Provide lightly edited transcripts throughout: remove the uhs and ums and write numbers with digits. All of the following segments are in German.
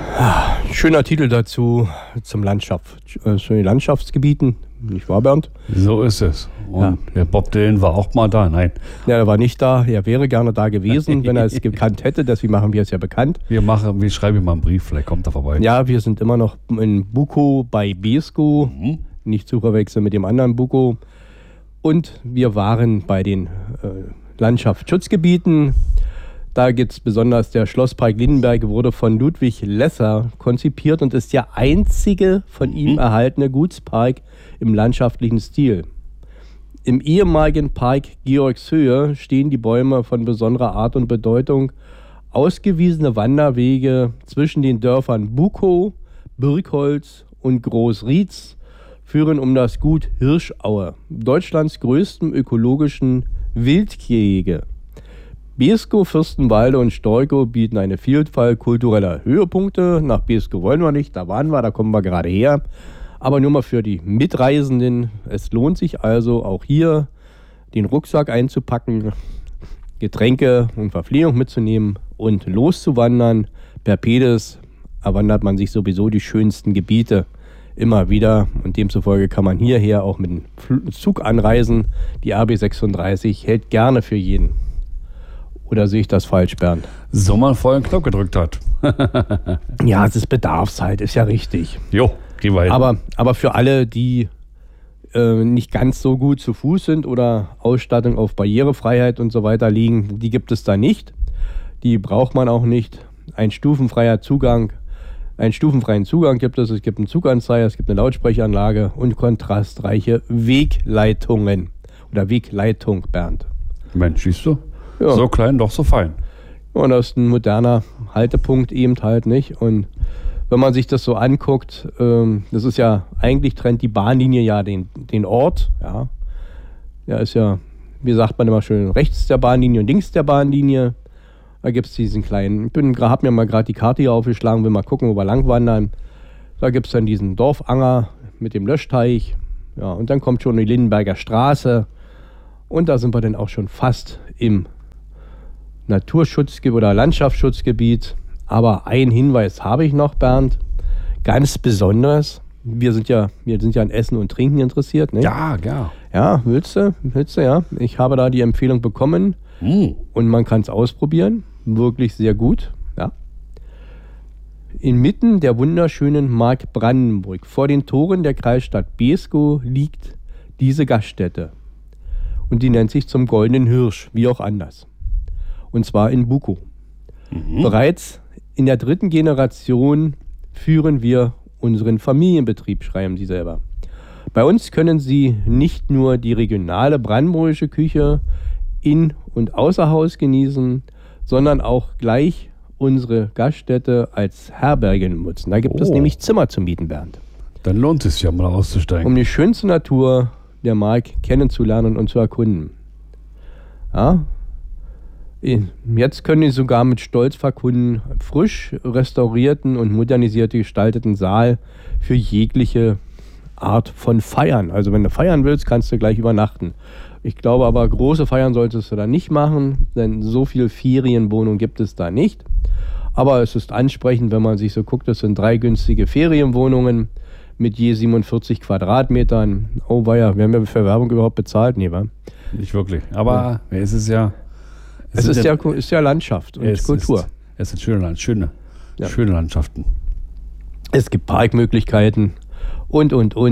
Schöner Titel dazu zu den Landschaftsgebieten, nicht wahr, Bernd? So ist es. Und der Bob Dylan war auch mal da, nein. Ja, er war nicht da. Er wäre gerne da gewesen, wenn er es gekannt hätte. Deswegen machen wir es ja bekannt. Wir schreiben ihm mal einen Brief, vielleicht kommt er vorbei. Ja, wir sind immer noch in Bukow bei Beeskow. Nicht zu verwechseln mit dem anderen Bukow. Und wir waren bei den Landschaftsschutzgebieten. Da gibt es besonders der Schlosspark Lindenberg, wurde von Ludwig Lesser konzipiert und ist der einzige von ihm erhaltene Gutspark im landschaftlichen Stil. Im ehemaligen Park Georgshöhe stehen die Bäume von besonderer Art und Bedeutung. Ausgewiesene Wanderwege zwischen den Dörfern Bukow, Birkholz und Großrietz führen um das Gut Hirschaue, Deutschlands größtem ökologischen Wildgehege. Beeskow, Fürstenwalde und Storkow bieten eine Vielfalt kultureller Höhepunkte. Nach Beeskow wollen wir nicht, da waren wir, da kommen wir gerade her. Aber nur mal für die Mitreisenden. Es lohnt sich also auch hier, den Rucksack einzupacken, Getränke und Verpflegung mitzunehmen und loszuwandern. Per Pedis erwandert man sich sowieso die schönsten Gebiete immer wieder. Und demzufolge kann man hierher auch mit dem Zug anreisen. Die AB 36 hält gerne für jeden. Oder sehe ich das falsch, Bernd? So man vorher einen Knopf gedrückt hat. Ja, es ist Bedarfszeit, ist ja richtig. Jo, gehen wir hin. Aber für alle, die nicht ganz so gut zu Fuß sind oder Ausstattung auf Barrierefreiheit und so weiter liegen, die gibt es da nicht. Die braucht man auch nicht. Einen stufenfreien Zugang gibt es. Es gibt einen Zuganzeiger, es gibt eine Lautsprecheranlage und kontrastreiche Wegleitungen. Oder Wegleitung, Bernd. Mensch, siehst du? Ja. So klein, doch so fein. Und das ist ein moderner Haltepunkt eben halt nicht. Und wenn man sich das so anguckt, das ist ja, eigentlich trennt die Bahnlinie ja den Ort. Ja. Ja, ist ja, wie sagt man immer schön, rechts der Bahnlinie und links der Bahnlinie. Da gibt es diesen kleinen, habe mir mal gerade die Karte hier aufgeschlagen, will mal gucken, wo wir lang wandern. Da gibt es dann diesen Dorfanger mit dem Löschteich. Ja, und dann kommt schon die Lindenberger Straße. Und da sind wir dann auch schon fast im Naturschutzgebiet oder Landschaftsschutzgebiet. Aber einen Hinweis habe ich noch, Bernd. Ganz besonders. Wir sind ja an Essen und Trinken interessiert, ne? Ja. Ja, willst du, ja. Ich habe da die Empfehlung bekommen. Und man kann es ausprobieren. Wirklich sehr gut, ja. Inmitten der wunderschönen Mark Brandenburg, vor den Toren der Kreisstadt Beeskow, liegt diese Gaststätte. Und die nennt sich zum Goldenen Hirsch, wie auch anders. Und zwar in Bukow. Bereits in der 3. Generation führen wir unseren Familienbetrieb, schreiben sie selber. Bei uns können Sie nicht nur die regionale brandenburgische Küche in- und außer Haus genießen, sondern auch gleich unsere Gaststätte als Herberge nutzen. Da gibt es nämlich Zimmer zum Mieten, Bernd. Dann lohnt es ja mal auszusteigen. Um die schönste Natur der Mark kennenzulernen und zu erkunden. Ja. Jetzt können Sie sogar mit Stolz verkunden, frisch restaurierten und modernisiert gestalteten Saal für jegliche Art von Feiern. Also wenn du feiern willst, kannst du gleich übernachten. Ich glaube aber, große Feiern solltest du da nicht machen, denn so viel Ferienwohnungen gibt es da nicht. Aber es ist ansprechend, wenn man sich so guckt, es sind 3 günstige Ferienwohnungen mit je 47 Quadratmetern. Oh weia, wir haben ja für Werbung überhaupt bezahlt, nee, wa? Nicht wirklich, aber es ist ja... Es ist ja Landschaft und Kultur. Es sind schöne Landschaften. Es gibt Parkmöglichkeiten und.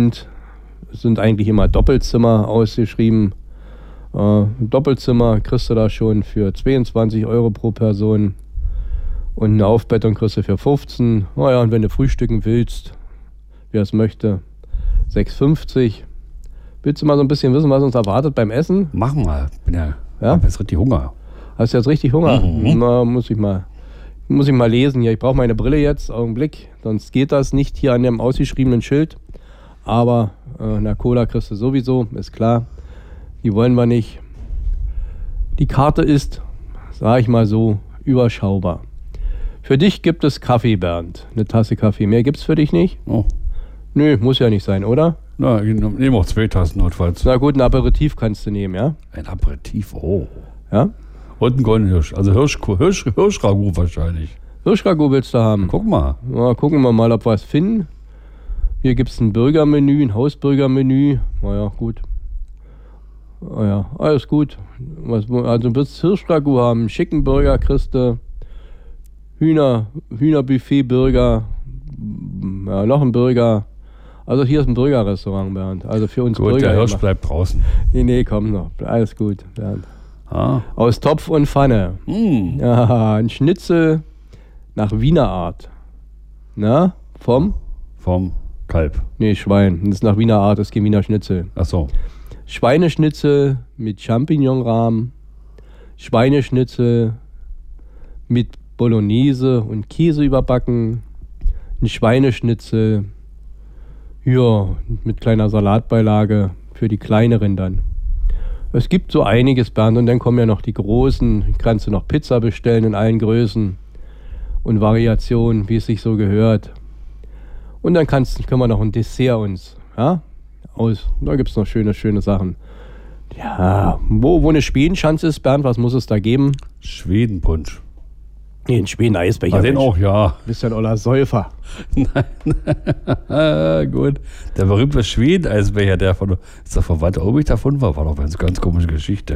Es sind eigentlich immer Doppelzimmer ausgeschrieben. Doppelzimmer kriegst du da schon für 22 € pro Person. Und eine Aufbettung kriegst du für 15. Naja, und wenn du frühstücken willst, wer es möchte, 6,50. Willst du mal so ein bisschen wissen, was uns erwartet beim Essen? Mach mal. Ja? Ich hab jetzt richtig Hunger. Hast du jetzt richtig Hunger? Na, muss ich mal lesen hier. Ich brauche meine Brille jetzt, Augenblick. Sonst geht das nicht hier an dem ausgeschriebenen Schild. Aber na, Cola kriegst du sowieso, ist klar. Die wollen wir nicht. Die Karte ist, sage ich mal so, überschaubar. Für dich gibt es Kaffee, Bernd. Eine Tasse Kaffee. Mehr gibt's für dich nicht? Oh. Nö, muss ja nicht sein, oder? Na, ich nehme auch 2 Tassen notfalls. Na gut, ein Aperitif kannst du nehmen, ja? Ein Aperitif, oh. Ja? Und ein Goldenen Hirsch. Also Hirschragout wahrscheinlich. Hirschragout willst du haben? Guck mal. Ja, gucken wir mal, ob wir was finden. Hier gibt es ein Burgermenü, ein Hausburgermenü. Naja, gut. Naja, alles gut. Also du willst Hirschragout haben, schicken Burger kriegst du, Hühnerbuffet-Burger, ja, noch ein Burger. Also hier ist ein Burgerrestaurant, Bernd. Also für uns Gut, Burger. der Hirsch bleibt draußen. Nee, komm noch. Alles gut, Bernd. Ah. Aus Topf und Pfanne. Ja, ein Schnitzel nach Wiener Art. Na, vom Kalb. Nee, Schwein. Das ist nach Wiener Art, das ist kein Wiener Schnitzel. Ach so. Schweineschnitzel mit Champignonrahmen, Schweineschnitzel mit Bolognese und Käse überbacken, ein Schweineschnitzel, ja, mit kleiner Salatbeilage für die kleineren dann. Es gibt so einiges, Bernd, und dann kommen ja noch die großen, kannst du noch Pizza bestellen in allen Größen und Variationen, wie es sich so gehört. Und dann können wir noch ein Dessert uns, ja, da gibt es noch schöne Sachen. Ja, wo eine Schwedenschanze ist, Bernd, was muss es da geben? Schwedenpunsch. Nee, ein Schweden-Eisbecher. Den auch, ja. Du bist ja ein oller Säufer. Nein. Gut. Der berühmte Schweden-Eisbecher, ist der Verwandte Obig davon war doch eine ganz komische Geschichte.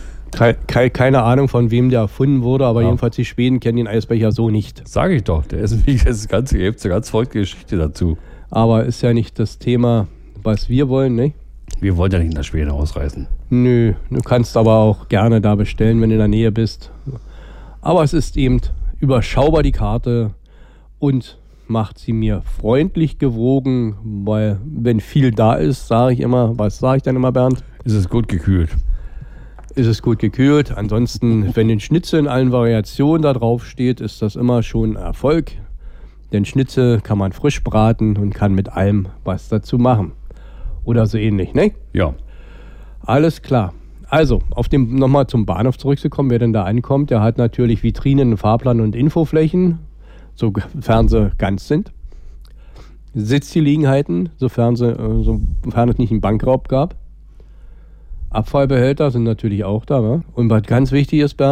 Keine Ahnung, von wem der erfunden wurde, aber jedenfalls die Schweden kennen den Eisbecher so nicht. Sag ich doch, der ist eine ganz verrückte Geschichte dazu. Aber ist ja nicht das Thema, was wir wollen, ne? Wir wollen ja nicht nach Schweden ausreisen. Nö, du kannst aber auch gerne da bestellen, wenn du in der Nähe bist. Aber es ist eben überschaubar die Karte und macht sie mir freundlich gewogen, weil wenn viel da ist, sage ich immer, was sage ich dann immer, Bernd? Ist es gut gekühlt? Ist es gut gekühlt. Ansonsten, wenn den Schnitzel in allen Variationen da drauf steht, ist das immer schon ein Erfolg. Denn Schnitzel kann man frisch braten und kann mit allem was dazu machen. Oder so ähnlich, ne? Ja. Alles klar. Also, nochmal zum Bahnhof zurückzukommen, wer denn da ankommt, der hat natürlich Vitrinen, Fahrplan und Infoflächen, sofern sie ganz sind. Sitzgelegenheiten, sofern es nicht einen Bankraub gab. Abfallbehälter sind natürlich auch da. Ne? Und was ganz wichtig ist, Bernd,